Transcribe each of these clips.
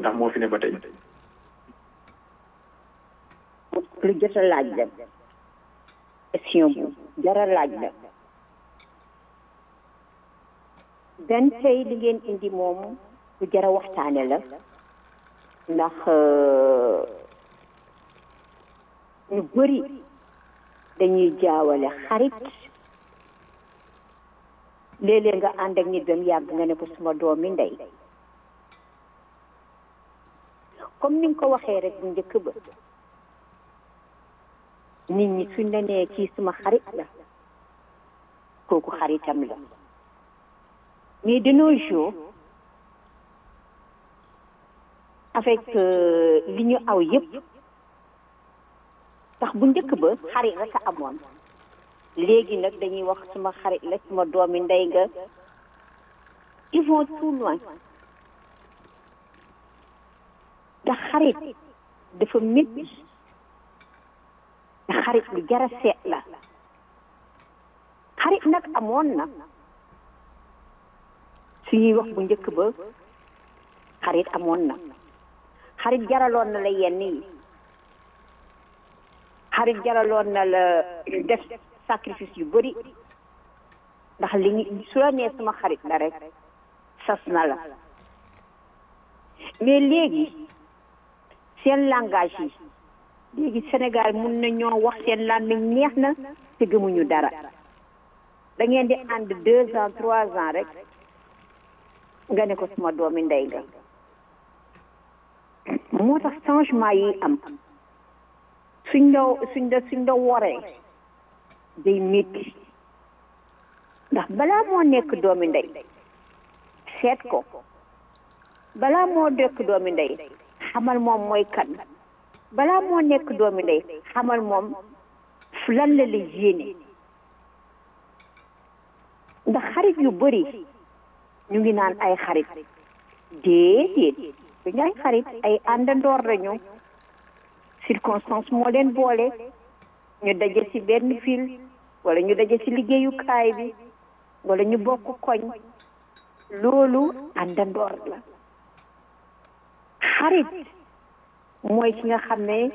ndax moo fi ne ba tey. lu jot a laaj la question bu jara laaj la benn tey li ngeen indi moom lu jara waxtaane la ndax ñu bëri dañuy jaawale xarit léeg-léeg nga ànd ak nit ba mu yàgg nga ne ko suma doomi ndey comme ni nga ko waxee rek bu njëkk ba nit ñi suñ la nee kii suma xarit la kooku xaritam la mais de nos jours avec li ñu aw yëpp tax bu njëkk ba xarit rek a amoon léegi nag dañuy wax suma xarit la suma doomi ndey nga ils vont tout loin ndax xarit dafa métti ndax xarit lu jara seet la xarit nag amoon na suñuy wax bu njëkk ba xarit amoon na xarit jaraloon na la yenn yi xarit jaraloon na la def sacrifice yu bëri ndax li ngi su la nee sama xarit la rek sas na la mais léegi seen langage yi léegi Sénégal mun na ñoo wax seen làmmiñ neex na te gëmuñu dara da ngeen di ànd 2 ans 3 ans rek nga ne ko suma doomi ndey nga moo tax changement yi am suñ la woree day métti ndax balaa moo nekk doomi ndey seet ko balaa moo nekk doomi ndey xamal moom mooy kan balaa moo nekk doomi ndey xamal moom lan la la yéene ndax xarit yu bëri ñu ngi naan ay xarit déedéet duñu ay xarit ay àndandoor lañu circonstance moo leen boole ñu daje ci benn fil wala ñu daje ci liggéeyukaay bi wala ñu bokk koñ loolu àndandoor la xarit mooy ki nga xam ne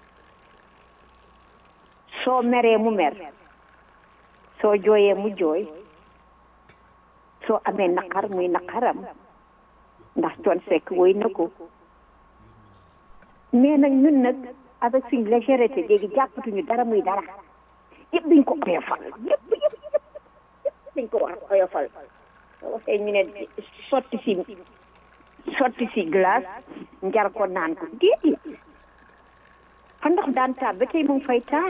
soo meree mu mer soo jooyee mu jooy soo amee naqar muy naqaram ndax Thione Seck woy na ko mais nag ñun nag avec suñ légèreté léegi jàppatuñu dara muy dara yëpp dañ ko oyofal yëpp dañ ko wax oyofal waxee ñu ne sotti si glace njar ko naan ko déedéet fa ndox daan taa ba tey mu ngi fay taa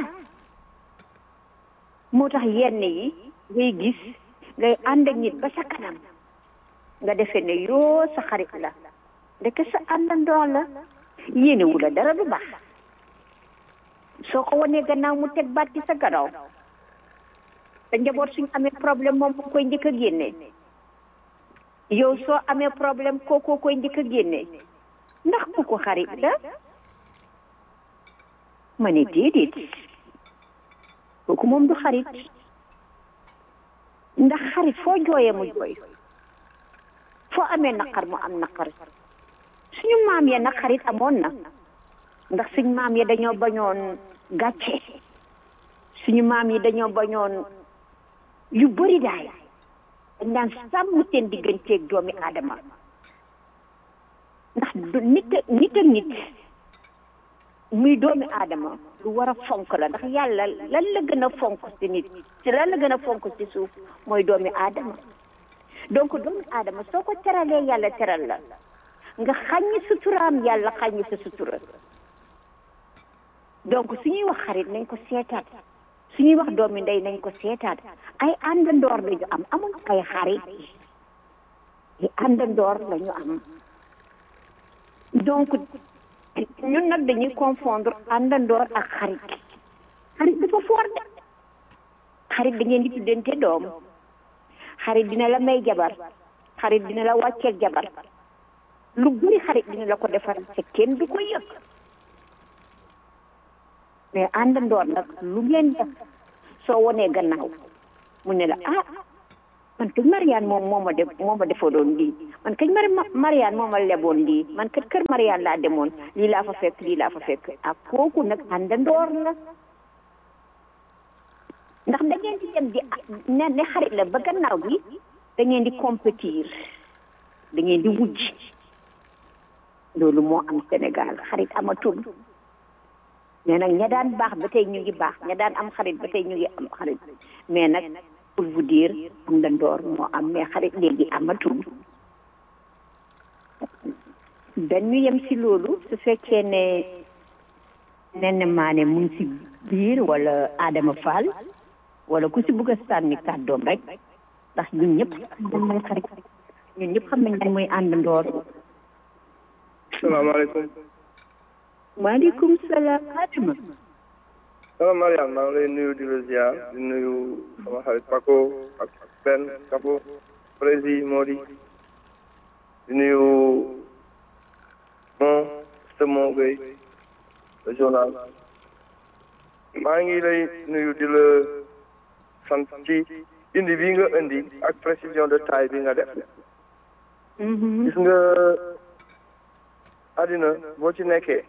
moo tax yenn yi ngay gis ngay ànd ak nit ba sa kanam nga defee ne yoo sa xarit la ndeke sa àndandoo la yéenewu la dara du baax soo ko wanee gannaaw mu teg baat ci sa gannaaw te njaboot suñ amee problème moom moo koy njëkk a génne yow soo amee problème kookoo koy njëkk a génne ndax ku ko xarit la ma ne déedéet kooku moom du xarit ndax xarit foo jooyee mu jooy foo amee naqar mu am naqar suñu maam ya nag xarit amoon na ndax suñu maam ya dañoo bañoon gàcce suñu maam yi dañoo bañoon yu bëri daal dañ daan sàmm seen digganteeg doomi aadama ndax nit ak nit muy doomi aadama lu war a fonk la ndax yàlla lan la gën a fonk ci nit ci lan la gën a fonk ci suuf mooy doomi aadama donc doomi aadama soo ko teralee yàlla teral la nga xàññi suturaam yàlla xàññi sa sutura donc suñuy wax xarit nañ ko seetaat suñuy wax doomi ndey nañ ko seetaat ay àndandoor lañu am amul ay xarit ay àndandoor lañu am donc ñun nag dañuy confondre àndandoor ak xarit dafa foor de xarit da ngeen di tuddante doom xarit dina la may jabar xarit dina la wàcceel jabar lu bëri xarit dina la ko defar te kenn du ko yëg mais àndandoor nag lu ngeen def soo wonee gannaaw mu ne la man kañ Mariane moom moo ma defaloon lii man kañ Mariane moo ma leboon lii man kat kër Mariane laa demoon lii laa fa fekk ak kooku nag àndandoor la ndax da ngeen di dem di ne xarit la ba gannaaw bi da ngeen di compétir da ngeen di wujj loolu moo am Sénégal xarit amatul mais nag ña daan baax ba tey ñu ngi baax ña daan am xarit ba tey ñu ngi am xarit mais nag pour vous dire àndandoor moo am mais xarit léegi amatul benn yem si loolu su fekkee ne Néné Mané mu ngi si biir wala Adama Fall wala ku si bëgg a sànni kàddoom rek ndax ñun ñëpp xam nañ mooy àndandoor. salaamaaleykum. maaleykum salaam Adama. sama Mariane maa ngi lay nuyu di la ziar di nuyu sama xarit Paco ak Ben Capo Prési Modi di nuyu Stémo Gueye le journal maa ngi lay nuyu di la sant ci indi bii nga indi ak précision de taille bi nga def gis nga àddina boo ci nekkee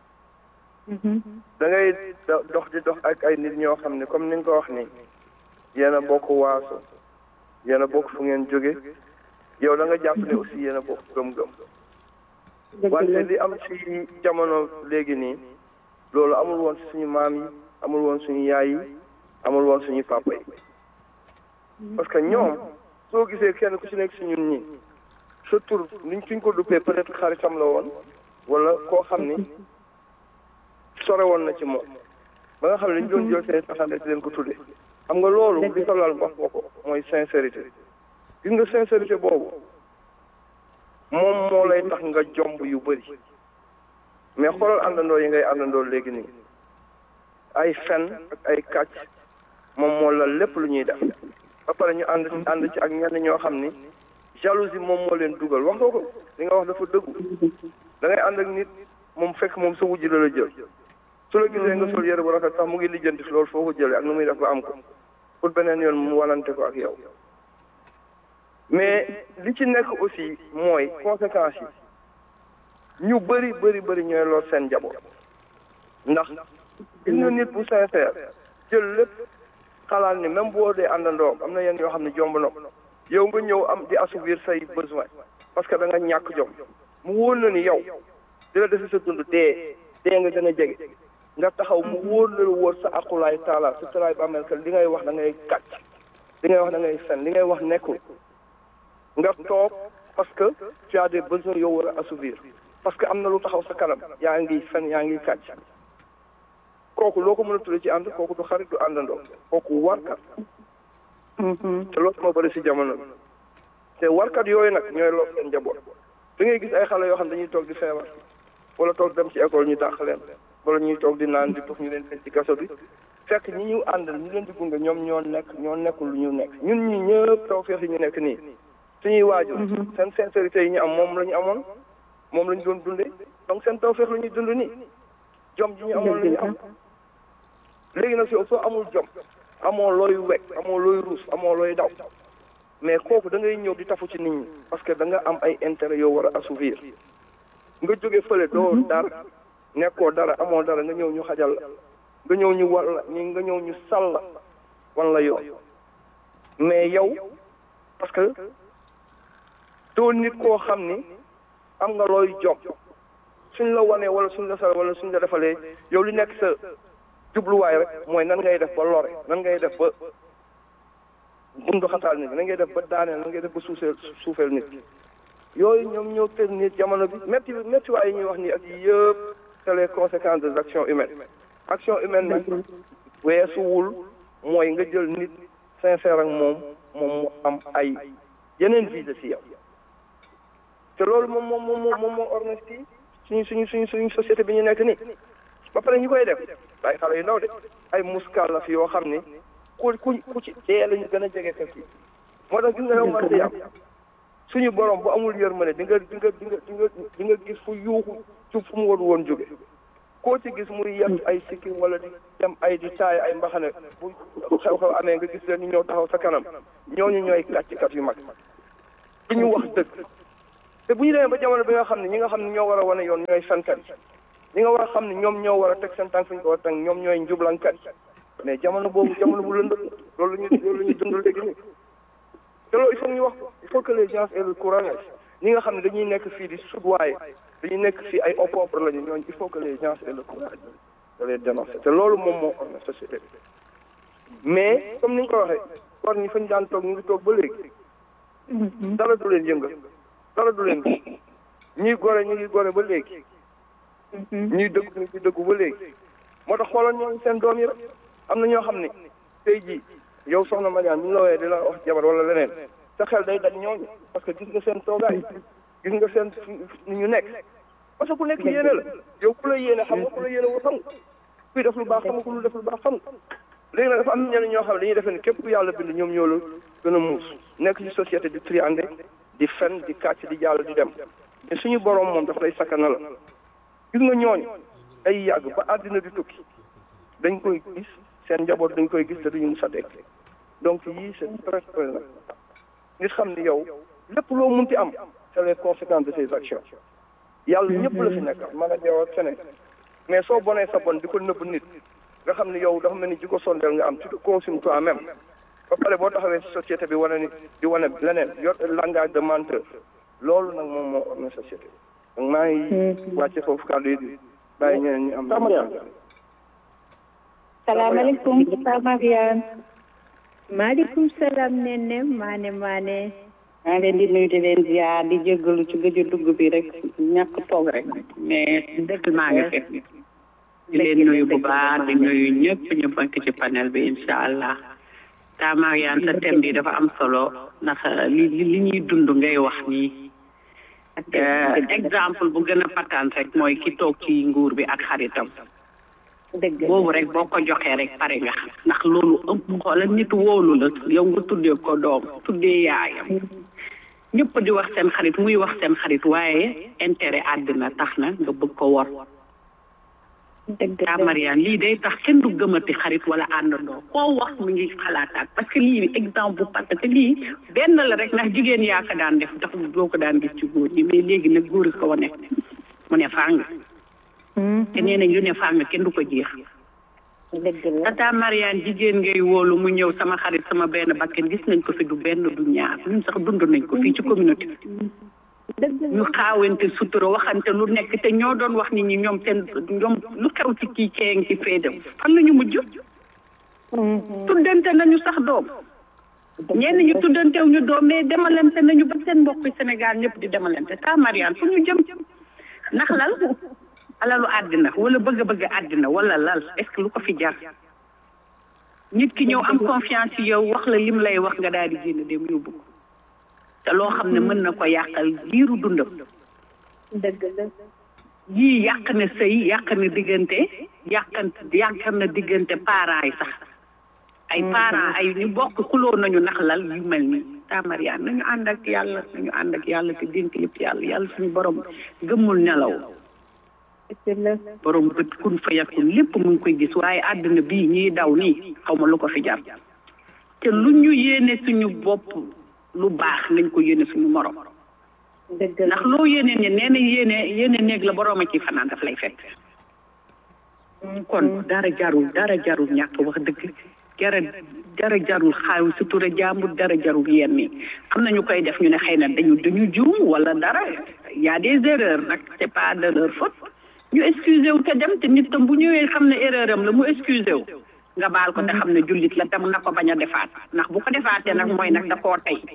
da ngay dox di dox ak ay nit ñoo xam ne comme ni nga ko wax ni yéen a bokk waaso yéen a bokk fu ngeen jóge yow da nga jàpp ne aussi yéen a bokk gëm-gëm wante li am ci jamono léegi nii loolu amul woon ci suñu maam yi amul woon suñu yaay yi amul woon suñu papa yi parce que ñoom soo gisee kenn ku ci nekk si ñun ñi sa tur niñ suñ ko duppee peut-être xaritam la woon wala koo xam ni sore woon na ci moom ba nga xam ne dañu doon jël seen taxande di leen ko tuddee xam nga loolu li ko lal wax nga ko mooy sincérité gis nga sincérité boobu moom moo lay tax nga jomb yu bëri mais xoolal àndandoo yi ngay àndandoo léegi nii ay fen ak ay kàcc moom moo la lépp lu ñuy def ba pare ñu ànd ci ak ñenn ñoo xam ni jalousie moom moo leen dugal wax nga ko li nga wax dafa dëggu da ngay ànd ak nit moom fekk moom sa wujj la la jël su la gisee nga sol yére bu rafet sax mu ngi lijjanti loolu foo ko jëlee ak nu muy def ba am ko pour beneen yoon mu walante ko ak yow mais li ci nekk aussi mooy conséquences yi ñu bëri ñooy lor seen njaboot ndax gis nga nit bu sincère jël lépp xalaat ni même boo dee àndandoom am na yenn yoo xam ne jomb na yow nga ñëw am di assouvir say besoin parce que da nga ñàkk jom mu wóor na ni yow di la dese sa dund dee nga gën a jege nga taxaw mu wóor na lu wóor sa aqulaay taala sa taraay ba mel que li ngay wax da ngay kàcc li ngay wax da ngay fen li ngay wax nekkul nga toog parce que tu as des besoins yow war a assouvir parce que am na lu taxaw sa kanam yaa ngi fen yaa ngi kàcc kooku loo ko mën a tuddee ci ànd kooku du xarit du àndandoo kooku warkat te loolu moo bëri si jamono bi te warkat yooyu nag ñooy lor seen njaboot da ngay gis ay xale yoo xam dañuy toog di feebar wala toog dem ci école ñu dàq leen wala ñuy toog di naan di tux ñu leen fekk ci kaso bi fekk ñi ñu àndal ñu leen di gunge ñoom ñoo nekkul lu ñu nekk ñun ñi ñëpp tawfeex yi ñu nekk nii suñuy waajur seen sincérité yi ñu am moom la ñu amoon moom la ñu doon dundee donc seen tawfeex la ñuy dund nii jom ji ñu amoon la ñu am léegi nag soo amul jom amoo looy wekk amoo looy ruus amoo looy daw mais kooku da ngay ñëw di tafu ci nit ñi parce que da nga am ay intérêt yoo war a assouvir nga jóge fële doo dara nekkoo dara amoo dara nga ñëw ñu xajal la nga ñëw ñu war la nga ñëw ñu sal la wan la yoon mais yow parce que doo nit koo xam ni am nga looy jom suñ la wanee wala suñ la sal wala suñ la defalee yow li nekk sa jubluwaay rek mooy nan ngay def ba lore nan ngay def ba bundu xataal nit nan ngay def ba daaneel nan ngay def ba suufeel nit yooyu ñoom ñoo tëj nit jamono bi métti waay yi ñuy wax ni ak yëpp c'est les conséquences des actions humaines action humaine nag weesuwul mooy nga jël nit sincère ak moom mu am ay yeneen visé si yow te loolu moom moo ornesti suñu société bi ñu nekk nii ba pare ñu koy def ay xale yu ndaw de ay muskàllaf yoo xam ni ku ci dee lañu gën a jege kër yi moo tax gis nga yow man yam suñu borom bu amul yërmande di nga gis fu yuuxu ci fu mu war woon jóge koo ci gis muy yem ay sikki wala di dem ay di taay ay mbaxane bu xew-xew amee nga gis leen ñu ñëw taxaw sa kanam ñooñu ñooy kàccikat yu mag bu ñu wax dëgg te bu ñu demee ba jamono bi nga xam ne ñi nga xam ne ñoo war a wane yoon ñooy fenkat ñi nga war a xam ne ñoom ñoo war a teg seen tànk fu ñu ko war a teg ñoom ñooy njublankat mais jamono boobu jamono bu lënd loolu la ñu dund léegi nii te loolu il faut ñu wax ko il faut que les gens aient le courage ñi nga xam ne dañuy nekk fii di soudoyer dañuy nekk fii ay opprobre lañu ñooñu il faut que les gens aient le courage de les dénoncer te loolu moom moo am na société bi mais comme ni ñu ko waxee war ñi fa ñu daan toog ñu ngi toog ba léegi dara du leen yëngal dara du leen ñuy gore ñu ngi gore ba léegi ñuy dëgg ñu ngi dëggu ba léegi moo tax xoolal ñooñu seen doom yi rek am na ñoo xam ne tey jii yow soxna Mariane bu ñu la wooyee di la wax jabar wala leneen sa xel day daj ñooñu parce que gis nga seen toogaay gis nga seen ni ñu nekk parce que ku nekk yéene la yow ku la yéene xam nga ku la yéene woo xam nga kuy def lu baax xam nga ku lu def lu baax xam nga léegi nag dafa am ñeneen ñoo xam ne dañuy defe ne képp ku yàlla bind ñoom ñoo la gën a muus nekk ci société di triandé di fen di kàcc di jàll di dem mais suñu borom moom daf lay sakkana la gis nga ñooñu ay yàgg ba àddina di tukki dañ koy gis seen njaboot dañ koy gis te duñu mus a dekk donc yii c'est très très important nit xam ni yow lépp loo munti am c'est les conséquences de ses actions yàlla ñëpp la fi nekkal man ak yow ak feneen mais soo bonee sa bon di ko nëbb nit nga xam ne yow dafa mel ni ji ko sondeel nga am tu te consumes toi-même ba pare boo taxawee société bi wane ni di wane leneen yor langage de menteur loolu nag moom moo am na société donc maa ngi wàcce foofu kàddu yi bàyyi ñeneen ñi am salaamaaleykum Paa Mariane. maaleykum salaam Nene maane. maa ngi leen di nuyu di leen ziar di jéggalu ci gëj a dugg bi rek ñàkk toog rek mais dëgg maa ngi fekk di leen nuyu bu baax di nuyu ñëpp ñu bank ci panel bi incha allah. Paa Mariane sa thème bi dafa am solo ndax li ñuy dund ngay wax nii. exemple bu gën a pataan rek mooy ki toog ci nguur bi ak xaritam. boobu rek boo ko joxee rek pare nga ndax loolu ëpp xoolal nit wóolu la yow nga tuddee ko doom tuddee yaayam ñëpp di wax seen xarit muy wax seen xarit waaye intérêt àddina tax na nga bëgg ko wor. Paa Mariane lii day tax kenn du gëmati xarit wala àndandoo koo wax mu ngi xalaataat parce que lii exemple bu parce que lii benn la rek ndax jigéen yaa ko daan def dafa doo ko daan gis ci góor ñi mais léegi nag góor ko wane mu ne fàng te nee nañ lu ne fàng kenn du ko jeex. Tata Mariane jigéen ngay wóolu mu ñëw sama xarit sama benn bakken gis nañ ko fi du benn du ñaar ñun sax dund nañ ko fii ci communauté ñu xaawante sutura waxante lu nekk te ñoo doon wax nit ñi ñoom lu xew ci kii ceeng ci feedam fan la ñu mujj tuddante nañu sax doom ñenn ñu tuddantew ñu doom mais demalante nañu ba seen mbokk Sénégal ñëpp di demalante Paa Mariane fu ñu jëm ndax lal alalu àddina wala bëgg àddina wala lal est-ce que lu ko fi jar nit ki ñëw am confiance ci yow wax la lim lay wax nga daal di génn dem yóbbu ko te loo xam ne mën na ko yàqal diiru dundam. dëgg la. yii yàq na sëy yàq na diggante yàq na diggante parents yi sax. ay parents ay ñu bokk xuloo nañu nax lal yu mel nii. Paa Mariane nañu ànd ak yàlla te dénk lépp yàlla suñu borom gëmmul nelaw. borom bët kun fa yakun lépp mu ngi koy gis waaye àdduna bii ñiy daw nii xaw ma lu ko fi jar te lu ñu yéene suñu bopp lu baax nañ ko yéene suñu morom ndax loo yéene ne nee na yéene néeg la borom a ci fanaan daf lay fekk kon dara jarul ñàkk wax dëgg dara jarul xaaw sutura jàmbur dara jarul yenn yi am na ñu koy def ñu ne xëy na dañu juum wala dara y a des erreurs nag c'est pas de leur faute ñu excusé wu te dem te nit tam bu ñëwee xam ne erreur am la mu excusé wu nga baal ko te xam ne jullit la tam na ko bañ a defaat ndax bu ko defaatee nag mooy nag da koo tey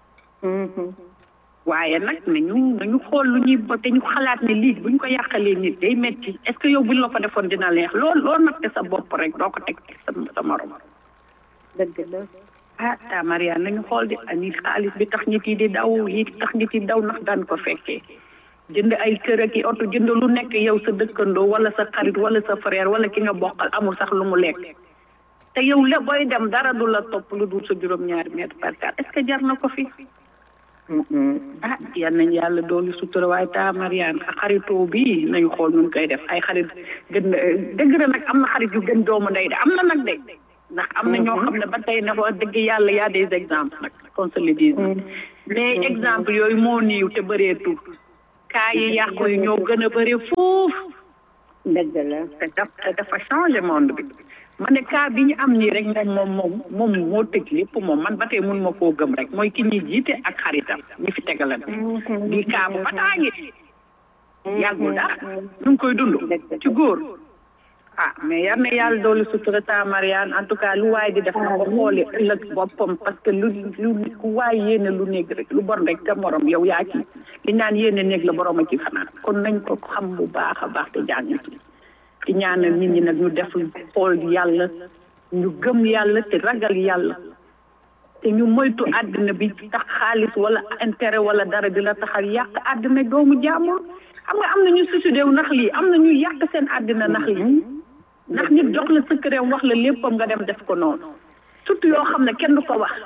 waaye nag nañu xool lu ñuy te ñu xalaat ne lii buñ ko yàqalee nit day metti est-ce que yow buñ la ko defoon dina leex loolu nag te sa bopp rek doo ko teg sa morom. dëgg la. Paa Mariane nañu xool di ani xaalis bi tax nit yi di daw yi tax nit yi daw ndax daan ko fekkee jënd ay kër ak i oto jënd lu nekk yow sa dëkkandoo wala sa xarit wala sa frère wala ki nga bokkal amul sax lu mu lekk te yow booy dem dara du la topp lu dul sa juróom-ñaari mètre par 4 est-ce que jar na ko fi ah yal nañ yàlla doolu sutura waaye taa Mariane xaritoo bi nañu xool nun koy def ay xarit gën dëgg na nag am na xarit yu gën doomu ndey de am na nag de ndax am na ñoo xam ne ba tey na wax dëgg yàlla y a des exemples nag qu'on se le dise mais exemple yooyu moo niiw te bëreetul kaa yi yàqu yi ñoo gën a bëri foofu dëgg la te dafa changé monde bi ma ne cas bi ñu am nii rek moom moo tëj lépp moom man ba tey mun ma koo gëm rek mooy ki ñuy jiite ak xaritam ñi fi tegalante di cas bu bataa ngi yàggul dara ñu ngi koy dund ci góor ah mais yar na yàlla doolu sutura ta Mariane en tout cas lu waay di def na ko xooli ëllëg boppam parce que lu ku waay yéene lu néeg rek lu bon rek te morom yow yaa ci li naan yéene néeg la borom a ci fanaan kon nañ ko xam bu baax a baax te jàng ci ci ñaanal nit ñi nag ñu def xool yàlla ñu gëm yàlla te ragal yàlla te ñu moytu àddina bi tax xaalis wala intérêt wala dara di la taxal yàq àddina doomu jàmbur xam nga am na ñu susidéew nax lii am na ñu yàq seen àddina nax lii ndax nit jox la secret wax la léppam nga dem def ko noonu surtout yoo xam ne kenn du ko wax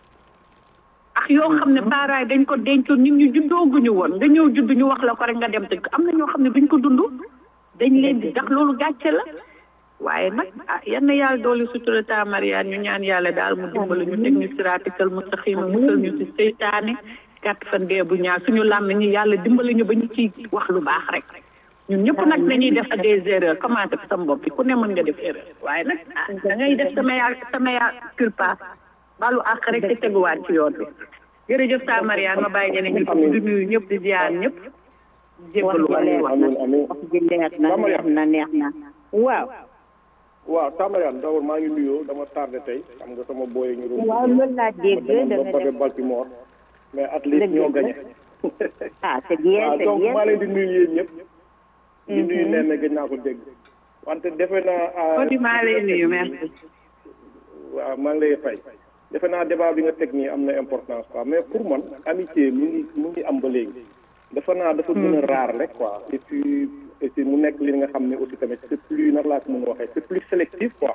ak yoo xam ne parents yi dañ ko dencoon nit ñu juddooguñu woon nga ñëw judd ñu wax la ko rek nga dem tëgg am na ñoo xam ne duñ ko dund dañ leen di ndax loolu gàcce la waaye nag ah yal na yàlla doole sutura ta Mariane ñu ñaan yàlla daal mu dimbali ñu teg ñu siraatikal mustaqiima musal ñu ci seytaane gàtt fan dee bu ñaar suñu làmm ñi yàlla dimbali ñu ba ñu ci wax lu baax rek ñun ñëpp nag dañuy def des erreurs commencé sama bopp bi ku ne mën nga def erreur waaye nag ah da ngay def sa meilleur culpa balu àq rek te teguwaat ci yoon bi jërëjëf ta Mariane ma bàyyi ñeneen ñëpp di nuyu ñëpp di ziar ñëpp jéggalu wax ji neex na waaw ta Mariane d'abord maa ngi nuyoo dama tardé tey xam nga sama booy ñu doon waaw loolu laa dégg da nga def Baltimore mais athlète ñoo gagné ah c'est bien donc maa leen di nuyu yéen ñëpp di nuyu leen ne gëj naa ko dégg wante defe naa maa lay nuyu merci waaw maa ngi lay fay defe naa débat bi nga teg nii am na importance quoi mais pour man amitié mu ngi am ba léegi dafa gën a rare rek quoi et puis mu nekk li nga xam ne aussi tamit c'est plus nag laa ko mën a waxee c'est plus sélectif quoi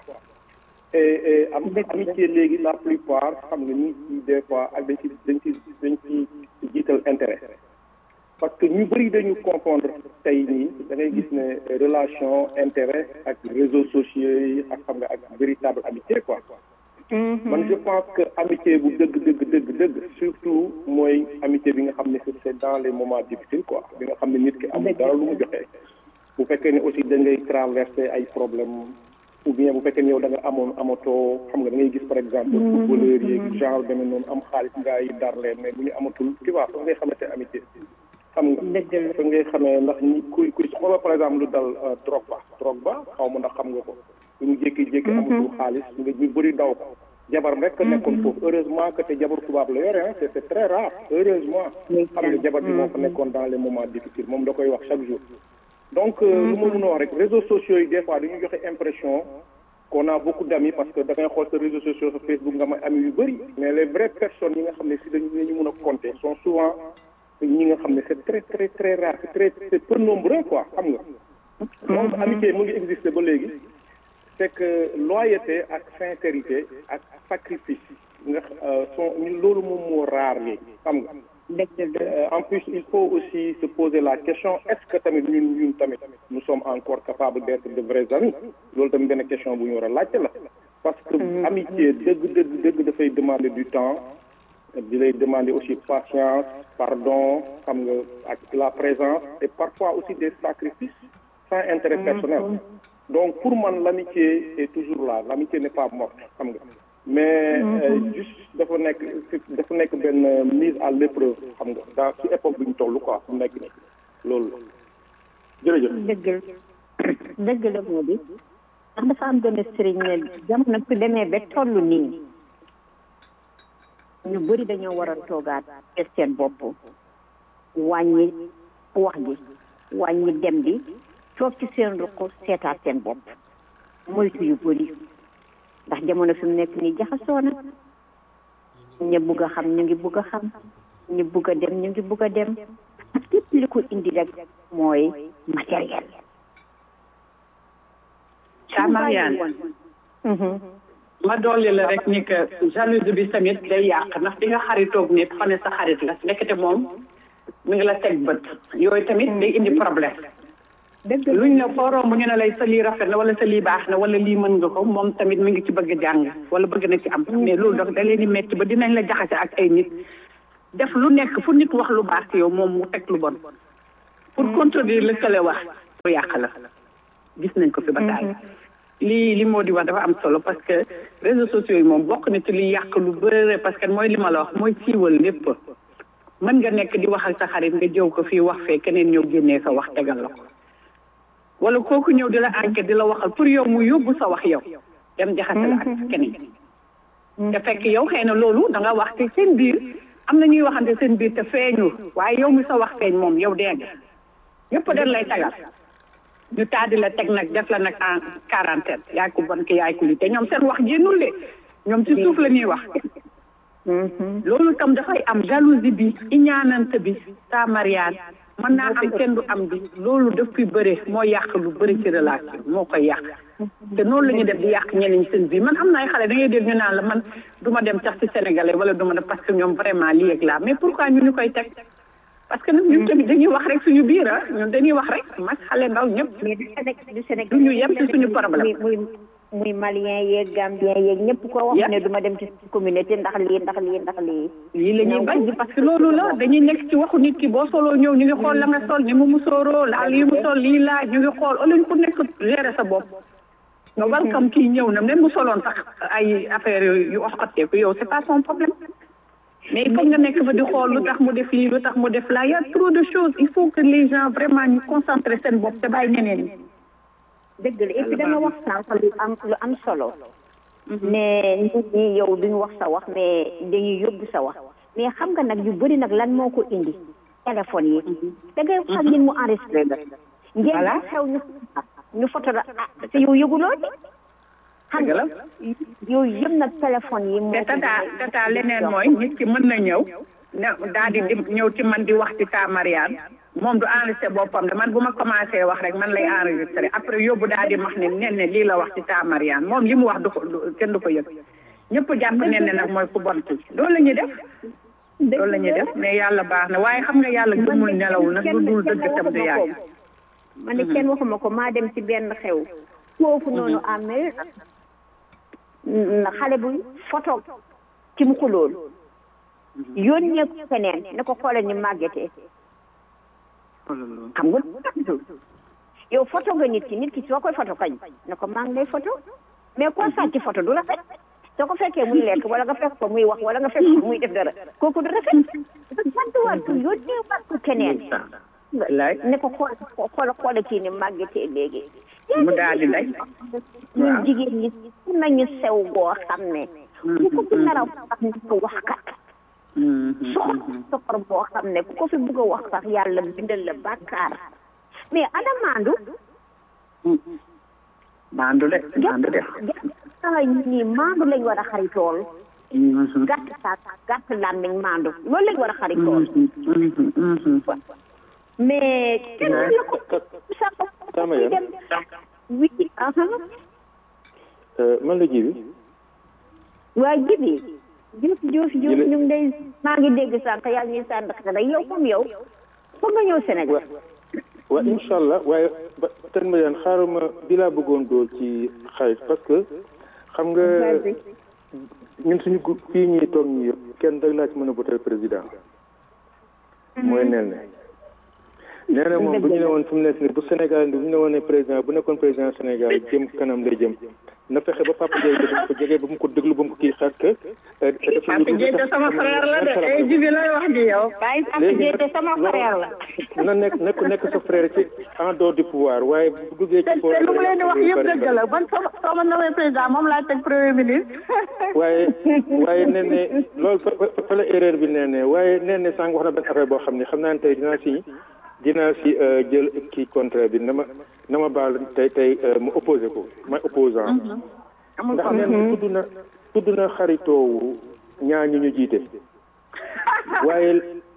et amitié léegi la plupart xam nga nit ñi des fois ak dañ ci jiital intérêt parce que ñu bëri dañu confondre tey nii da ngay gis ne relation intérêt ak réseaux sociaux yi ak xam nga ak véritable amitié quoi man je pense que amitié bu dëgg surtout mooy amitié bi nga xam ne c'est dans les moments difficiles quoi bi nga xam ne nit ki amul dara lu mu joxee bu fekkee ne aussi da ngay traverser ay problèmes ou bien bu fekkee ne yow da nga amatoo xam nga da ngay gis par exemple footballeurs yi genre demee noonu am xaalis ngaa yi dar leen mais bu ñu amatul tu vois fa ngay xamante amitié xam nga fa ngay xamee ndax ñi kuy xoolal par exemple lu dal Drogba xaw ma ndax xam nga ko bu ñu jékki-jékki amatul xaalis nga ñu bëri daw ko jabar rek nekkoon foofu heureusement que te jabar tubaab la yore hein c'est très rare heureusement xam nga jabar bi moo fa nekkoon dans les moments difficiles moom da koy wax chaque jour donc lu ma mën a wax rek réseaux sociaux yi des fois dañuy joxe impression qu'on a beaucoup d'amis parce que da ngay xool sa réseaux sociaux sa Facebook nga may amis yu bëri mais les vraies personnes yi nga xam ne si dañu mën a compter sont souvent ñi nga xam ne c'est très rare c'est peu nombreux quoi xam nga donc amitié mu ngi exister ba léegi c'est que loyauté ak sincérité ak sacrifice nga loolu moom moo rare léegi xam nga en plus il faut aussi se poser la question est-ce que tamit ñun tamit nous sommes encore capables d'être de vrais amis loolu tamit benn question bu ñu war a laajte la parce que amitié dëgg dafay demander du temps di lay demander aussi patience pardon xam nga ak la présence et parfois aussi des sacrifices sans intérêt personnel donc pour man l'amitié est toujours là l'amitié n'est pas morte xam nga mais juste dafa nekk benn mise à l'épreuve xam nga dans ci époque bi ñu toll quoi mu nekk nii loolu jërëjëf dëgg la moo di ndax dafa am benn sëriñ ne jamono su demee ba toll nii ñu bëri dañoo war a toogaat te seen bopp wàññi wax ji wàññi dem bi toog ci seen ruq seetaat seen bopp moytu yu bëri ndax jamono fi mu nekk nii jaxasoo na ñu bugg a xam ñu ngi bugg a xam ñu bugg a dem ñu ngi bugg a dem ak lépp li ko indi rek mooy matériel. Mariane ma dolli la rek ni que jalousie bi tamit day yàq ndax di nga xaritoog nit fa ne sa xarit la nekkate moom mi ngi la teg bët yooyu tamit day indi problème luñ la foo romb ñu ne lay sa lii rafet na wala sa lii baax na wala lii mën nga ko moom tamit mi ngi ci bëgg a jàng wala bëgg na ci am mais loolu donc da leen di metti ba dinañ la jaxase ak ay nit def lu nekk fu nit wax lu baax ci yow moom mu teg lu bon pour contredire le kële wax lu yàq la gis nañ ko fi ba taay li moo di wax dafa am solo parce que réseaux sociaux yi moom bokk na ci li yàq lu bëre parce que mooy li ma la wax mooy siiwal lépp mën nga nekk di wax ak sa xarit nga jëw ko fii wax fee keneen ñëw génnee sa wax tegal la ko wala kooku ñëw di la enquête di la waxal pour yow mu yóbbu sa wax yow dem jaxase la ak keneen te fekk yow xëy na loolu da nga wax te seen biir am na ñuy waxante seen biir te feeñu waaye yow mi sa wax feeñ moom yow dégg ñëpp dañ lay tagal ñu taadi la teg nag def la nag en quarantaine yaay ko bon ki yaay ko li te ñoom seen wax génnul de ñoom ci suuf la ñuy wax loolu tam dafay am jalousie bi iñaanante bi sa mariage mën naa am kenn du am bi loolu daf fi bëre moo yàq lu bëri ci relation moo koy yàq te noonu la ñuy def di yàq ñeneen seen biir man am na ay xale da ngay dégg ñu naan la man du ma dem sax ci sénégalais wala du ma dem parce que ñoom vraiment lii ak laa mais pourquoi ñu ni koy teg parce que nag ñun tamit dañuy wax rek suñu biir ah ñun dañuy wax rek mag xale ndaw ñëpp mais du Sénégal du ñu yem ci suñu problème muy malien yeeg gambien yeeg ñëpp ko wax ne du ma dem ci communauté ndax lii lii la ñuy bañ parce que loolu la dañuy nekk ci waxu nit ki boo soloo ñëw ñu ngi xool la nga sol ni mu musooroo laal yi mu sol lii laa ñu ngi xool ëllëg ku nekk gérer sa bopp nga welcome kii ñëw na même mu soloon sax ay affaire yu oxateeku yow c'est pas son problème mais il faut nga nekk fa di xool lu tax mu def lii lu tax mu def laa y a trop de choses il faut que les gens vraiment ñu concentrer seen bopp te bàyyi ñeneen ñi dëgg la et puis da nga wax sànq lu am solo mais nit ñi yow duñu wax sa wax mais dañuy yóbbu sa wax mais xam nga nag yu bëri nag lan moo ko indi téléphone yi da ngay xam ngeen mu enregistré la ngeen xew ñu photo la te yow yëguloo ci xam nga yooyu yëpp nag téléphone yi moo te tata leneen mooy nit ki mën na ñëw daal di ñëw ci man di wax ci ta Mariane moom du enregistré boppam de man bu ma commencé wax rek man lay enregistré après yóbbu daal di wax ne lii la wax ci ta Mariane moom li mu wax du ko kenn du ko yëg ñëpp jàpp ne nag mooy ku bon ci loolu la ñuy def loolu la ñuy def mais yàlla baax na waaye xam nga yàlla gëmul nelawul nag lu dul dëgg tam du yàgg man ne kenn waxuma ko maa dem ci benn xew foofu noonu amee xale bu photo ci mu ko loolu yónnee ko feneen ne ko xoolal ni màggetee xam nga yow photo nga nit ki soo koy photo kañ ne ko maa ngi lay photo mais koo sàcc photo du rafet soo ko fekkee muy lekk wala nga fekk ko muy wax wala nga fekk ko muy def dara kooku du rafet santuwaat ko yónnee waat ko keneen ne ko xool kii ni màggetee léegi mu daal di day ñun jigéen ñi fu nañu sew boo xam ne ku ko fi nar a wax ni ko wax kat soxor boo xam ne ku ko fi bëgg a wax sax yàlla bindal la bàkkaar mais ana maandu ñii maandu lañ war a xaritool gàtt saak gàtt làmmiñ maandu loolu lañ war a xaritool mais kenn la ko dem oui man la Jibi waa Jibi Diouf ñu ngi day maa ngi dégg sànq yaa ngi sànq rek yow comme yow foog nga ñëw Sénégal waaw incha allah waaye ba ten ma daan xaaral ma bi laa bëggoon dool ci xarit parce que xam nga ñun suñu fii ñuy toog ñi yëpp kenn rek laa ci mën a voter président mooy nee na moom bu ñu ne woon fu mu nekk nii bu Sénégal bu ñu ne woon ne président bu nekkoon président Sénégal jëm kanam lay jëm na fexe ba Papa Ndiaye ba mu ko jege ba mu ko déglu ba mu ko kii xaar que. Papa Ndiaye sama frère la de ay jibi lay wax di yow. waaye Papa Ndiaye sama frère la. na nekk sa frère ci en dehors du pouvoir waaye bu duggee ci. te lu mu leen di wax yëpp dëgg la ban soo ma nawee président moom laa teg premier ministre. waaye nee ne loolu fa la erreur bi nee waaye nee ne sànq wax na benn affaire boo xam ne xam naa ne tey dinaa si jël kii contraire bi na ma baal tey mu opposé ko may opposant ndax nee na tudd na xaritoowu ñaar ñu jiite waaye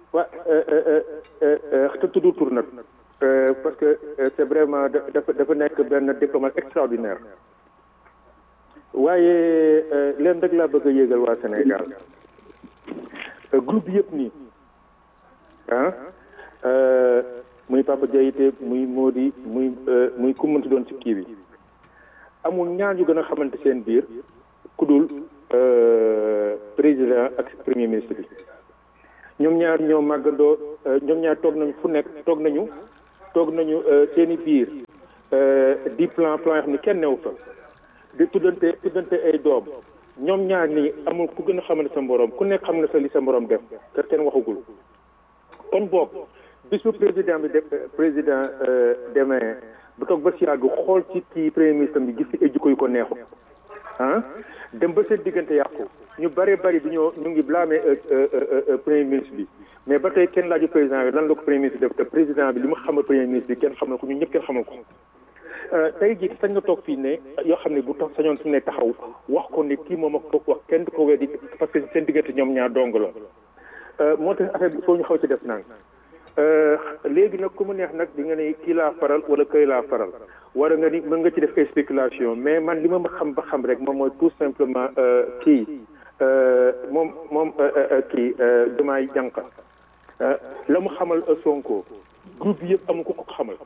te tudd tur nag parce que c'est vraiment dafa nekk benn diplomate extraordinaire waaye leen rek laa bëgg a yéegal waa Sénégal groupe yëpp nii muy Papa Diayité muy Mody muy ku mënti doon ci kii bi amul ñaar yu gën a xamante seen biir ku dul président ak premier ministre bi ñoom ñaar ñoo màggandoo ñoom ñaar toog nañu fu nekk toog nañu seen i biir di plan yoo xam ne kenn newu fa di tuddante ay doom ñoom ñaar nii amul ku gën a xamante sa morom ku nekk xam na sa li sa morom def te kenn waxagul kon boog bis bu président demee bu toog ba si yàgg xool ci kii premier ministre bi gis ci ay jikko yu ko neexu dem ba seen diggante yàqu ñu bari ñu ngi blâmer premier ministre bi mais ba tey kenn laaju président bi lan la ko premier ministre def te président bi li mu xamal premier ministre bi kenn xamal ko ñun ñëpp kenn xamal ko tey jii sañ nga toog fii ne yoo xam ne bu tax sañoon su ne taxaw wax ko ne kii moom ak toog wax kenn du ko weddi parce que seen diggante ñoom ñaar dong la moo tax affaire bi foo ñu xaw ci def naan léegi nag ku mu neex nag di nga ne kii laa faral wala këy laa faral wala nga ni mën nga ci def ay spéculation mais man li ma xam ba xam rek moom mooy tout simplement kii Diomaye Diankha la mu xamal Sonko groupe bi yëpp amul ko ko xamal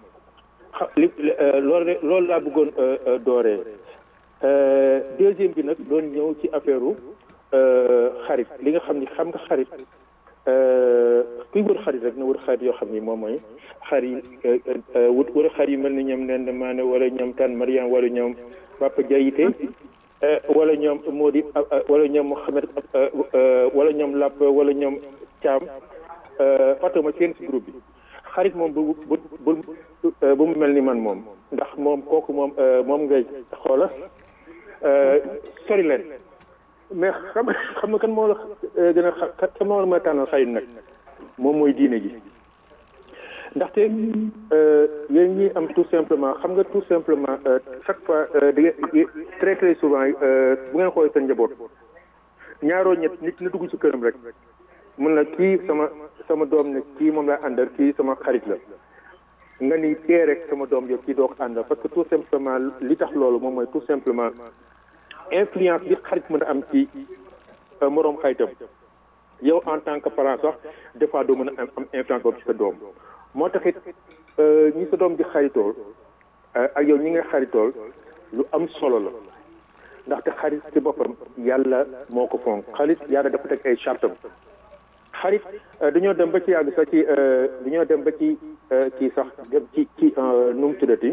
loolu laa bëggoon dooree deuxième bi nag doon ñëw ci affaire xarit li nga xam ni xam nga xarit kuy wër xarit rek na wër xarit yoo xam ni moom mooy xar yi wër xarit yu mel ni ñoom Ndeye Mané wala ñoom Tane Mariam wala ñoom Papa Diayité wala ñoom Mody wala ñoom Mohamed wala ñoom Lapp wala ñoom Thiam fàttewuma kenn si groupe bi xarit moom bu mu mel ni man moom ndax moom kooku moom ngay xoola sori leen mais xam nga kan moo la gën a kan moo la ma tànnal xarit nag moom mooy diine ji ndaxte yéen ñi am tout simplement xam nga tout simplement chaque fois très très souvent bu ngeen xoolee seen njaboot ñaaroo ñett nit na dugg ci këram rek mun na kii sama doom ne kii moom laa àndal kii sama xarit la nga ni tee rek sama doom yow kii doo ko àndal parce que tout simplement li tax loolu moom mooy tout simplement influence bi xarit mën a am ci moroom xaritam yow en tant que parent sax des fois doo mën a am influence boobu ci sa doom moo taxit ñi sa doom di xaritool ak yow ñi nga xaritool lu am solo la ndaxte xarit ci boppam yàlla moo ko fonk xarit yàlla dafa teg ay chartam xarit dañoo dem ba ci yàgg sax ci dañoo dem ba ci kii sax ci nu mu tuddati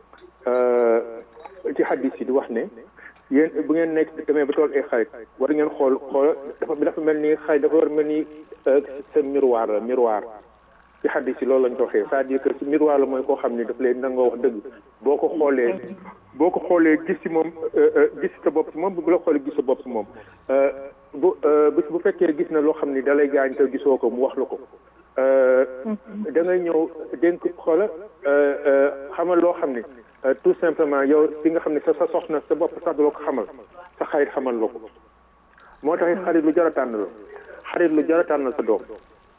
ci hadis yi di wax ne yéen bu ngeen nekk demee ba toog ay xarit war ngeen xool dafa mel ni xarit dafa war mel ni sa miroir ci hadis yi loolu lañ ko waxee c'est-à-dire que ci miroir la mooy koo xam ne daf lay nangoo wax dëgg boo ko xoolee gis ci moom gis sa bopp si moom bu la xoolee gis sa bopp si moom bu fekkee gis na loo xam ni da lay gaañ te gisoo ko mu wax la ko da ngay ñëw dénk xoola xamal loo xam ni tout simplement yow fi nga xam ne sa soxna sa bopp sax du la ko xamal sa xarit xamal la ko moo tax xarit lu jar a tànn la xarit lu jar a tànnal sa doom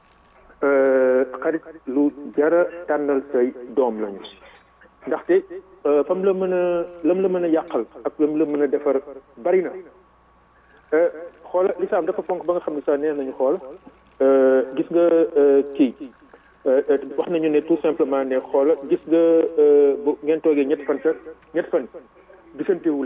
xarit lu jar a tànnal say doom lañu ndaxte fam la mën a yàqal ak lam la mën a defar bari na xoola lislaam dafa fonk ba nga xam ne sax nee nañu xool gis nga kii wax nañu ne tout simplement ne xoola gis nga bu ngeen toogee ñetti fan gisantewu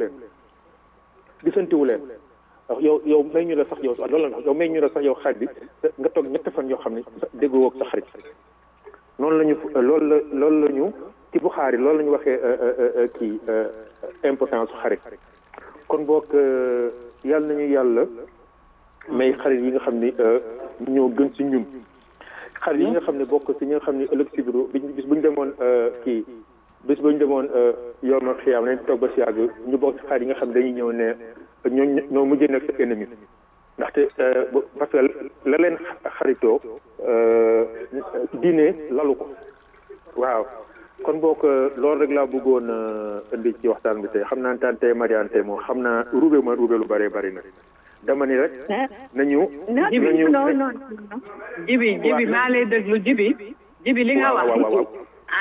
leen yow may ñu la sax yow loolu la yow may ñu la sax yow xarit bi nga toog ñetti fan yoo xam ne déggoo ak sa xarit loolu la ñu ci Buxaari loolu la ñu waxee kii importance su xarit kon boog yàlla nañu yàlla may xarit yi nga xam ni ñoo gën ci ñun xarit yi nga xam ne bokk ci ñi nga xam ne ëllëg si biir bis bu ñu demoon bis bu ñu demoon yow ma xiyaam nañ toog ba si yàgg ñu bokk ci xarit yi nga xam ne dañuy ñëw ne ñoo mujjee nekk sa ennemi ndaxte parce que la leen xaritoo diine lalu ko waaw kon bokk loolu rek laa bëggoon indi ci waxtaan bi tey xam naa tey Mariane tey moom xam naa ruube lu bëree bëri na dama ni rek nañu non jibi maa lay déglu jibi li nga wax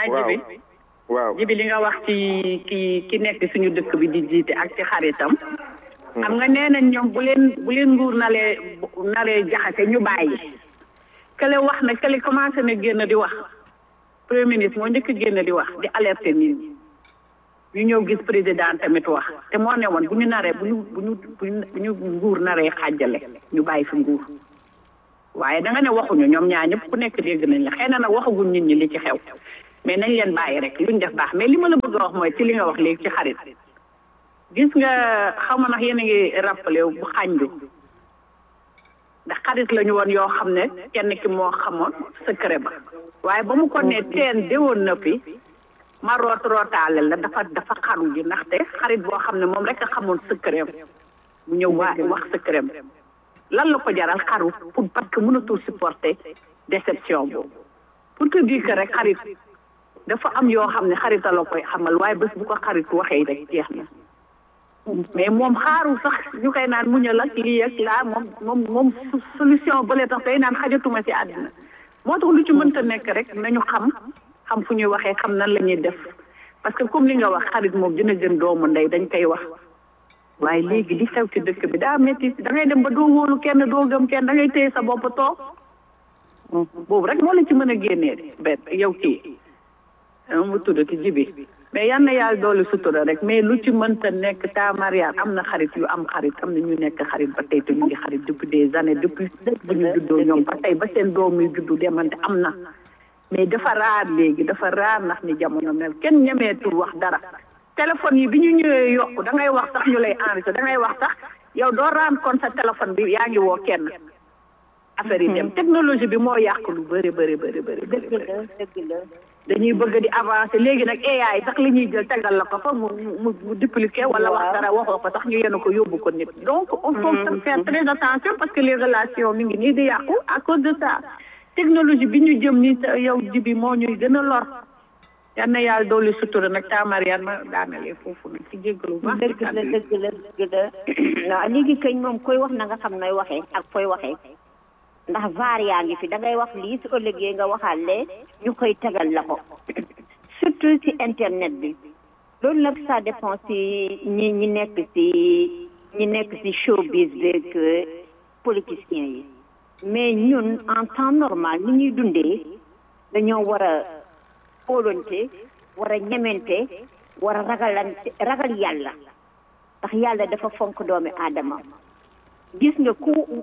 jibi li nga wax ci ki nekk suñu dëkk bi di jiite ak ci xaritam xam nga nee nañ ñoom bu leen nguur nalee jaxase ñu bàyyi kële wax na kële commencé na génn di wax premier ministre moo njëkk génn di wax di alerter nit ñi ñu ñëw gis président tamit wax te moo ne woon bu ñu nguur naree xàjjale ñu bàyyi fi nguur waaye da nga ne waxuñu ñoom ñaar ñëpp ku nekk dégg nañ la xëy na nag waxaguñ nit ñi li ci xew mais nañ leen bàyyi rek luñ def baax mais li ma la bëgg a wax mooy ci li nga wax léegi ci xarit gis nga xaw ma ndax yéen a ngi rappelé bu xànju ndax xarit lañu woon yoo xam ne kenn ki moo xamoon secret ba waaye ba mu ko ne teen déwoon na fi ma rootaale la dafa xaru ji ndaxte xarit boo xam ne moom rek a xamoon secret mu ñëw wax secret lan la ko jaral xaru pour parce que mënatul supporter déception boobu pour te dire que rek xarit dafa am yoo xam ne xarita la koy xamal waaye bés bu ko xarit waxee rek jeex na mais moom xaaru sax ñu koy naan muñal ak lii ak laa moom solution bële tax tey naan xajatuma ci àddina moo tax lu ci mënta nekk rek nañu xam fu ñuy waxee xam nan la ñuy def parce que comme li nga wax xarit moom dina gën doomu ndey dañ koy wax waaye léegi li xew ci dëkk bi daa métti da ngay dem ba doo wóolu kenn doo gëm kenn da ngay téye sa bopp toog boobu rek moo la ci mën a génnee benn yow kii mu tuddati jibi mais yal na yàlla doole sutura rek mais lu ci mënta nekk ta mariage am na xarit yu am xarit am na ñu nekk xarit ba tey te ñu ngi xarit depuis des années depuis bu ñu juddoo ñoom ba tey ba seen doom yu juddu demante am na mais dafa raar léegi dafa raar ndax ni jamono mel kenn ñemeetul wax dara téléphone yi bi ñu ñëwee yokku da ngay wax sax ñu lay enregistré da ngay wax sax yow doo rendre compte sa téléphone bi yaa ngi woo kenn affaire yi dem technologie bi moo yàq lu bëri dëgg la dañuy bëgg di avancer léegi nag AI sax li ñuy jël tegal la ko fa mu dupliquer wala wax dara waxoo ko sax ñu yenu ko yóbbu ko nit donc on faut faire très attention parce que les relations mi ngi nii di yàqu à cause de ça technologie bi ñu jëm ni yow jibi moo ñuy gën a lor yal na yàlla dooli sutura nag ta Mariane ma daanalee foofu nag ci jéggalu baax dëgg la waaw léegi kañ moom koy wax na nga xam nooy waxee ak fooy waxee ndax vaar yaa ngi fi da ngay wax lii su ëllëgee nga waxaale ñu koy tegal la ko surtout ci internet bi loolu nag ça dépend ci ñi nekk ci showbiz beeg politiciens yi mais ñun en temps normal ni ñuy dundee dañoo war a óolante war a ñemente war a ragal yàlla ndax yàlla dafa fonk doomi aadama gis nga ku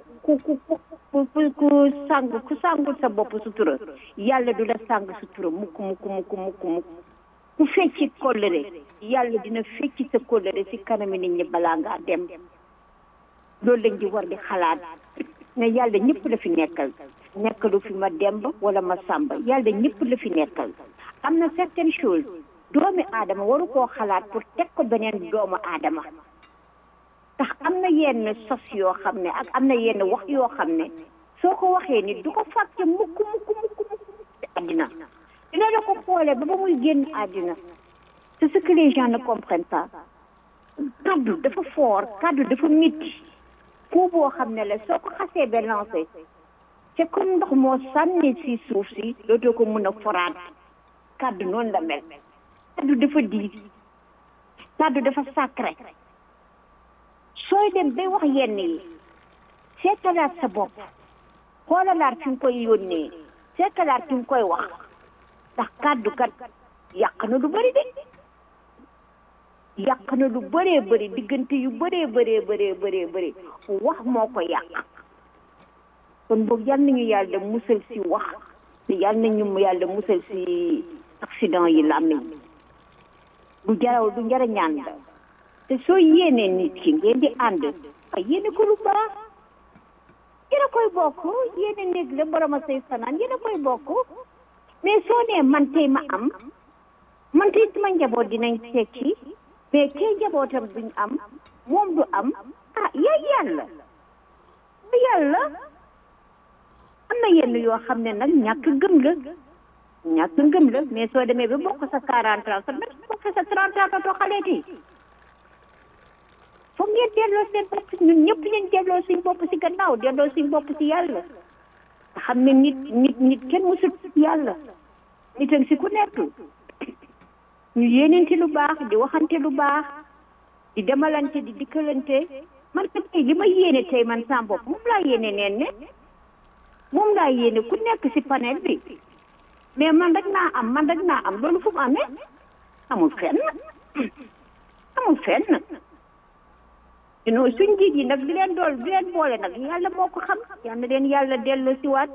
sàngul sa bopp sutura yàlla du la sàng sutura mukk ku fecci kóllëre yàlla dina fecci sa kóllëre ci kanami nit ñi balaa ngaa dem loolu lañ di war di xalaat ne yàlla ñëpp la fi nekkalu fi ma demb wala ma sàmba yàlla ñëpp la fi nekkal am na certaines choses doomi aadama waru koo xalaat pour teg ko beneen doomu aadama ndax am na yenn sos yoo xam ne ak am na yenn wax yoo xam ne soo ko waxee nit du ko fàtte mukk àddina dina la ko xoolee ba muy génn àddina c'est ce que les gens ne comprennent pas kaddu dafa fort kaddu dafa métti foo boo xam ne la soo ko xasee ba lancé c'est comme ndox moo sànni si suuf si dootoo ko mën a foraat kaddu noonu la mel kaddu dafa diis kaddu dafa sacré sooy dem bay wax yenn yi seetalaat sa bopp xoolalaat fi nga koy yónnee seetalaat fi nga koy wax ndax kàddu kat yàq na lu bëri diggante yu bëree wax moo ko yàq kon boog yal nañu yàlla musal si wax te yal nañu yàlla musal si accident yi làmmiñ du njara ñaan la te soo yéenee nit ki ngeen di ànd yéene ko lu baax yéen a koy bokk yéene néeg la borom a say fanaan yéen a koy bokk mais soo nee man tey ma am man tey sama njaboot dinañ tekki mais kay njabootam duñ am moom du am yàlla am na yenn yoo xam ne nag ñàkk ngëm la mais soo demee ba bokk sa 40 ans sa bokk sa 30 ans too xaleeti foog ngeen delloo seen bopp ñun ñëpp ñu delloo suñ bopp si gannaaw delloo suñ bopp si yàlla nga xam ne nit kenn musul yàlla nitam si ku nekk ñu yéenante lu baax di waxante lu baax di demalante di dikkalante man tey li ma yéene tey man sama bopp moom laa yéene neen ne moom laa yéene ku nekk si panel bi mais man rek naa am loolu fu mu amee amul fenn suñ njiit yi nag di leen boole nag yàlla moo ko xam yal na leen yàlla dellu siwaat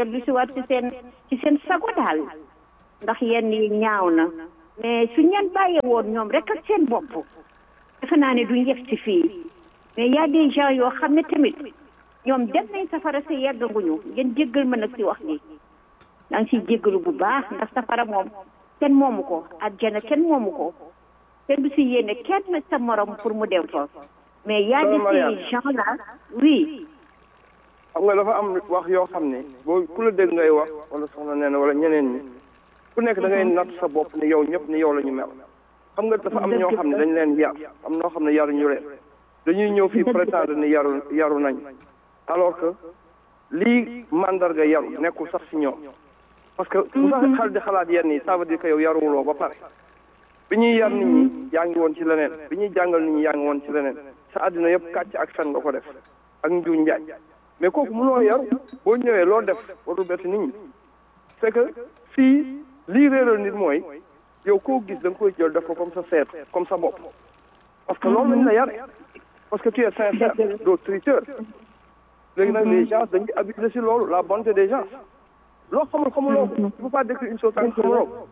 ci seen sago daal ndax yenn yi ñaaw na mais suñ leen bàyyee woon ñoom rek ak seen bopp defe naa ne duñ yegg si fii mais y a des gens yoo xam ne tamit ñoom dem nañ safara si yeggaguñu ngeen jéggal ma nag si wax ni daa ngi siy jéggalu bu baax ndax safara moom kenn moomu ko àjjana kenn moomu ko kenn du si yéene kenn sa morom pour mu dem fa mais y a des gens là oui. xam nga dafa am wax yoo xam ne boo ku la dégg ngay wax wala soxna nee na wala ñeneen ñi ku nekk da ngay natt sa bopp ne yow ñëpp ni yow la ñu mel xam nga dafa am ñoo xam ne dañ leen yar am ñoo xam ne yaruñu leen dañuy ñëw fii prétendre ni yaru nañ alors que lii mandarga yaru nekkul sax si ñoom parce que bu sax xel di xalaat yenn yi ça veut dire que yow yaruwuloo ba pare bi ñuy yar nit ñi yaa ngi woon ci leneen bi ñuy jàngal nit ñi yaa ngi woon ci leneen sa àddina yëpp kàcc ak fen nga ko def ak njuuñ njaaj mais kooku mënoo yaru boo ñëwee loo def warul bett nit ñi c'est que fii lii réeral nit mooy yow koo gis da nga koy jël def ko comme sa seet comme sa bopp parce que loolu lañ la yare parce que tu es sincère doo tricheur léegi nag les gens dañuy habitué si loolu la bonté des gens loo xamuloo ko il faut pas décrire une chose tant que xamuloo ko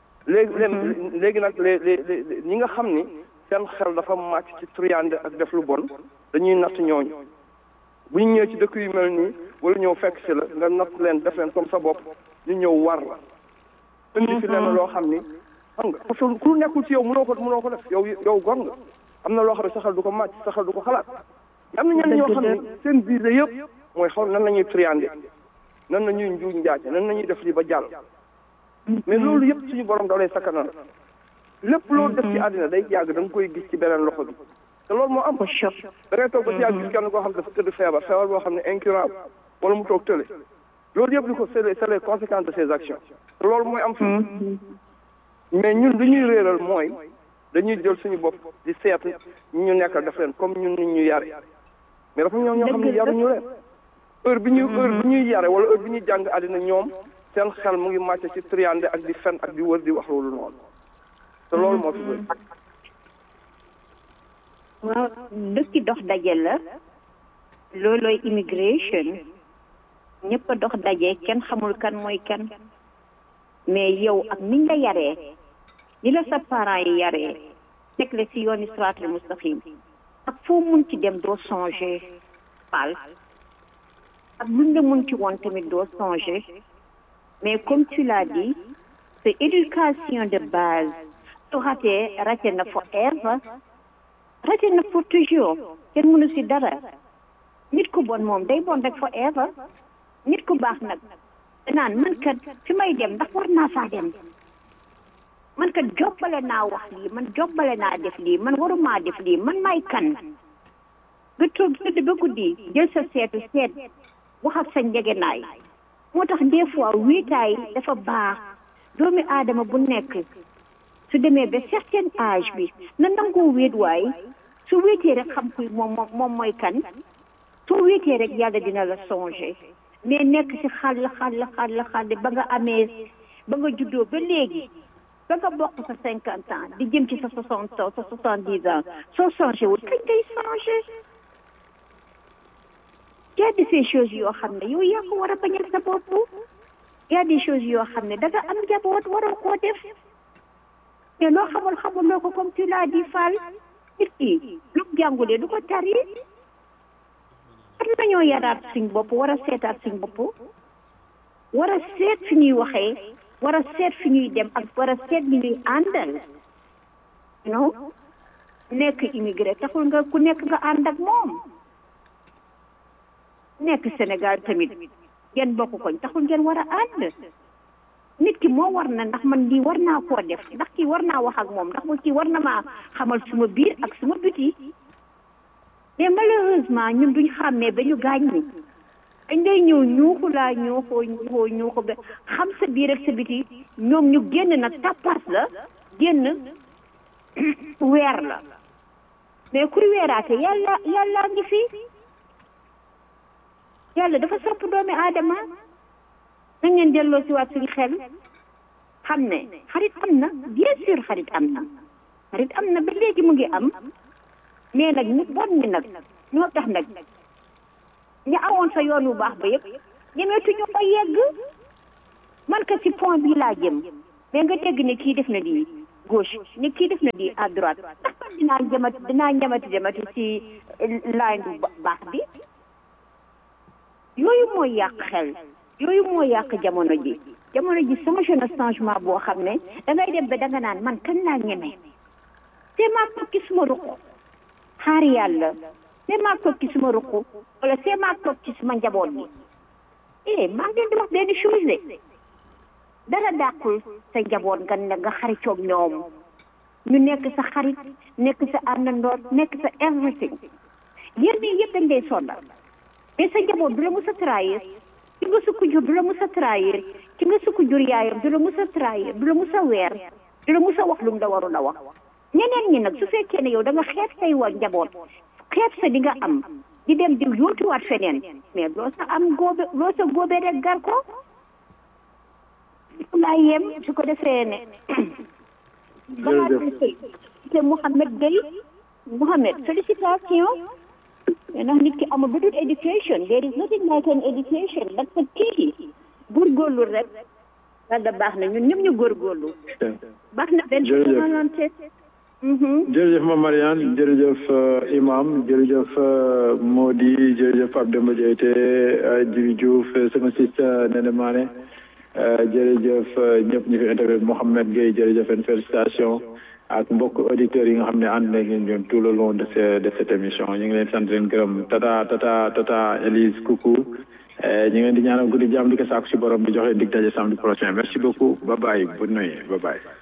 léegi nag les ñi nga xam ni seen xel dafa màcc ci triande ak def lu bon dañuy natt ñooñu bu ñu ñëwee ci dëkk yu mel nii wala ñëw fekk si la nga natt leen def leen comme sa bopp ñu ñëw war la indi si leen loo xam ni xam nga parce que ku nekkul ci yow mënoo ko def yow gor nga am na loo xam ne sa xel du ko màcc sa xel du ko xalaat am na ñenn ñoo xam ne seen visée yëpp mooy xool nan la ñuy triande nan la ñuy njuuj njaace nan la ñuy def lii ba jàll mais loolu yëpp suñu borom da lay sakkanal lépp loolu def ci àddina day yàgg da nga koy gis ci beneen loxo bi te loolu moo am da ngay toog ba ci yàgg gis kenn koo xam ne dafa tëdd feebar boo xam ne incurable wala mu toog tële loolu yëpp li ko c'est les conséquences de ses actions te loolu mooy am fi mais ñun li ñuy réeral mooy dañuy jël suñu bopp di seet ñu nekkal def leen comme ñun nit ñu yare mais dafa ñoo xam ne yaruñu leen heure bi ñuy yare wala heure bi ñuy jàng àddina ñoom seen xel mu ngi màcc ci triande ak di fen ak di wër di wax loolu noonu te loolu moo fi bëri. waaw dëkki dox daje la loolooy immigration ñëpp a dox daje kenn xamul kan mooy kan mais yow ak ni nga yaree ni la sa parents yi yaree teg la si yooni siraatal mustaqim ak foo mun ci dem doo changer pal ak luñ la mun ci woon tamit doo changer mais comme tu l'as dit c'est éducation de base su raté na forever raté na pour toujours kenn mënu si dara nit ku bon moom day bon rek forever nit ku baax nag danaan man kat fi may dem ndax war naa faa dem man kat jobbale naa wax lii man jobbale naa def lii man waruma def lii man may kan nga toog tëdd ba guddi jël sa seetu seet wax ak sa njegenaay moo tax des fois wéetaay dafa baax doomi aadama bu nekk su demee ba certain âge bi na nangoo wéet waay su wéetee rek xam kuy moom mooy kan soo wéetee rek yàlla dina la songer mais nekk ci xàll ba nga amee ba nga juddoo ba léegi ba nga bokk sa 50 ans di jëm ci sa 60 ans sa 70 ans soo changé wul kañ ngay changé y a des choses yoo xam ne yow yaa ko war a bañal sa bopp y a des choses yoo xam ne da nga am njaboot waroo koo def mais loo xamuloo ko comme tu l'as dit Fall nit ki lu jàngulee du ko tari war nañoo yaraat suñ bopp war a seetaat suñ bopp war a seet fi ñuy waxee war a seet fi ñuy dem ak war a seet ni ñuy àndal non nekk immigré taxul nga ku nekk nga ànd ak moom nekk Sénégal tamit ngeen bokk koñ taxul ngeen war a ànd nit ki moo war na ndax man lii war naa koo def ndax kii war naa wax ak moom ndax kii war na maa xamal suma biir ak suma biti mais malheureusement ñun duñ xàmmee ba ñu gaañ ni dañ lay ñëw ñuuxu ba xam sa biir ak sa biti ñoom ñu génn nag tappas la génn weer la mais kuy weeraate yàlla ngi fi yàlla dafa sopp doomi aadama na ngeen delloo si waat suñu xel xam ne xarit am na bien sûr xarit am na ba léegi mu ngi am mais nag ñu bon ñi nag ñoo tax nag ñu awoon sa yoon wu baax ba yëpp ñemeetu ñu ko yegg man ka ci point bii laa jëm mais nga dégg ne kii def na lii gauche ne kii def na lii à droite ndax man dinaa ñamati ci line bu baax bi yooyu mooy yàq xel yooyu mooy yàq jamono ji sama jeune changement boo xam ne dangay dem ba danga naan man kañ laa ñeme te maa toog ci suma ruq xaar yàlla te maa toog ci suma ruq wala te maa toog ci suma njaboot bi maa ngi leen di wax benn chose de dara dàqul sa njaboot nga xaritoog ñoom ñu nekk sa xarit nekk sa àndandoor nekk sa everything yéen ñii yëpp dañ lay sonal mais sa njaboot du la mus a trahir ki nga sukk jur du la mus a trahir ki nga sukk jur yaayam du la mus a trahir du la mus a weer du la mus a wax lu mu la warul a wax ñeneen ñi nag su fekkee ne yow da nga xeeb say wa njaboot xeeb sa di nga am di dem di yóotuwaat feneen mais loo sa góobe rek gar ko laa yem su ko defee ne balaa te Mouhamed Gueye félicitation mais ndax nit ki amul lu dul education there is nothing like an education that's a key góorgóorlu rek yàlla baax na ñun ñëpp ñu góorgóorlu baax na benn volonté jërëjëf ma Mariane jërëjëf imam jërëjëf Mody jërëjëf Pape Demba Diaité Djibi Diouf sama sista Nene Mané jërëjëf ñëpp ñu fi intervenir Mouhamed Gueye jërëjëf félicitation ak mbokk auditeurs yi nga xam ne ànd na ngeen ñoom tout le long de cette émission ñu ngi leen sant leen gërëm tata Elise coucou ñu ngi leen di ñaanal guddi jàmm di ko sàkku si borom bi joxe dig daje samedi prochain merci beaucoup bye bye bonne nuit bye bye